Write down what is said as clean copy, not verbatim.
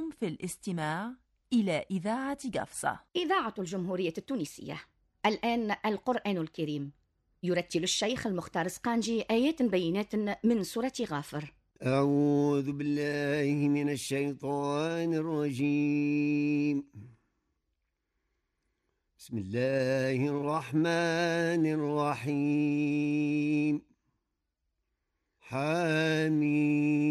أنتم في الاستماع إلى إذاعة قفصة. إذاعة الجمهورية التونسية. الآن القرآن الكريم. يرتل الشيخ المختار سقانجي آيات بينات من سورة غافر. أعوذ بالله من الشيطان الرجيم. بسم الله الرحمن الرحيم. حميم.